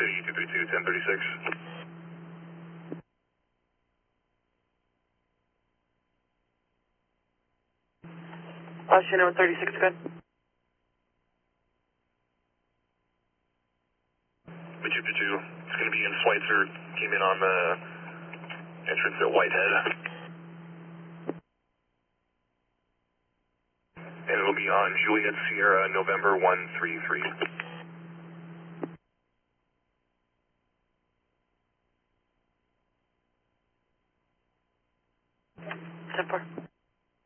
City 232, 1036. Chinook 36, good. Majuba 2, it's going to be in Schweitzer, came in on the entrance at Whitehead. And it'll be on Juliet Sierra, November 133.